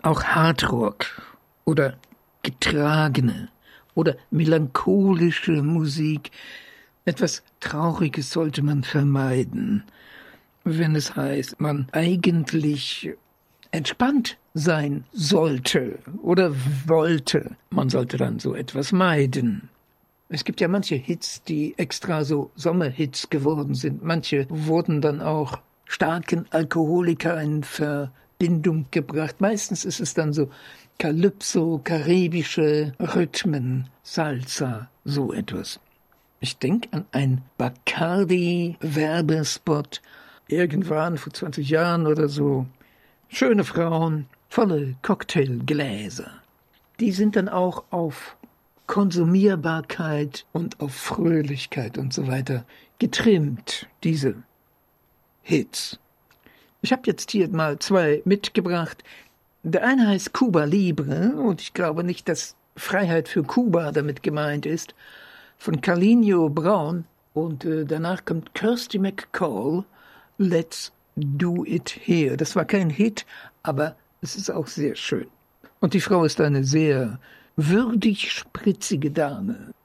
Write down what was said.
Auch Hardrock oder getragene oder melancholische Musik. Etwas Trauriges sollte man vermeiden, wenn es heißt, man eigentlich entspannt sein sollte oder wollte. Man sollte dann so etwas meiden. Es gibt ja manche Hits, die extra so Sommerhits geworden sind. Manche wurden dann auch starken Alkoholiker in Verbindung gebracht. Meistens ist es dann so Calypso, karibische Rhythmen, Salsa, so etwas. Ich denke an einen Bacardi-Werbespot, irgendwann vor 20 Jahren oder so. Schöne Frauen, volle Cocktailgläser. Die sind dann auch auf Konsumierbarkeit und auf Fröhlichkeit und so weiter getrimmt, diese Hits. Ich habe jetzt hier mal 2 mitgebracht. Der eine heißt Cuba Libre und ich glaube nicht, dass Freiheit für Kuba damit gemeint ist, von Carlinhos Brown und danach kommt Kirsty MacColl, Let's Do It Here. Das war kein Hit, aber es ist auch sehr schön. Und die Frau ist eine sehr würdig spritzige Dame.